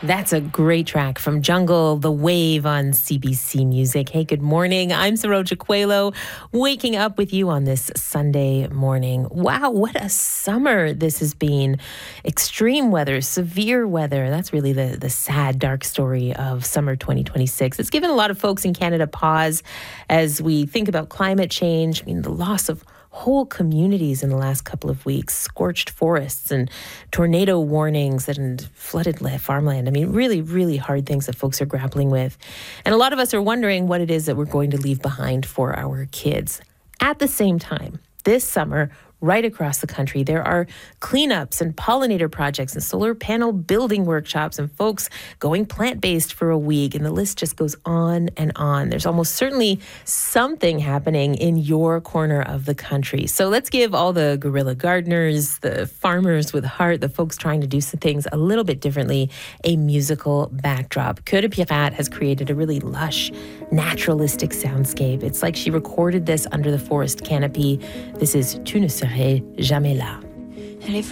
That's a great track from Jungle, The Wave on CBC Music. Hey, good morning. I'm Saroja Coelho, waking up with you on this Sunday morning. Wow, what a summer this has been. Extreme weather, severe weather. That's really the sad, dark story of summer 2026. It's given a lot of folks in Canada pause as we think about climate change. I mean, the loss of whole communities in the last couple of weeks, scorched forests and tornado warnings and flooded farmland. I mean, really, really hard things that folks are grappling with. And a lot of us are wondering what it is that we're going to leave behind for our kids. At the same time, this summer, right across the country, there are cleanups and pollinator projects and solar panel building workshops and folks going plant-based for a week. And the list just goes on and on. There's almost certainly something happening in your corner of the country. So let's give all the guerrilla gardeners, the farmers with heart, the folks trying to do some things a little bit differently, a musical backdrop. Coeur de Pirate has created a really lush, naturalistic soundscape. It's like she recorded this under the forest canopy. This is Tu ne serais jamais là.